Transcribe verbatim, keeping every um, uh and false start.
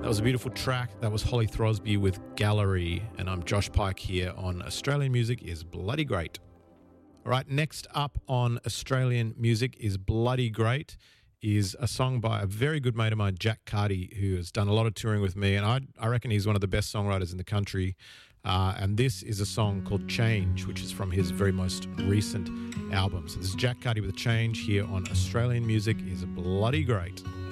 That was a beautiful track. That was Holly Throsby with Gallery, and I'm Josh Pike here on Australian Music is Bloody Great. All right, next up on Australian Music is Bloody Great is a song by a very good mate of mine, Jack Carty, who has done a lot of touring with me, and I, I reckon he's one of the best songwriters in the country. Uh, and this is a song called Change, which is from his very most recent album. So this is Jack Carty with Change here on Australian Music is Bloody Great.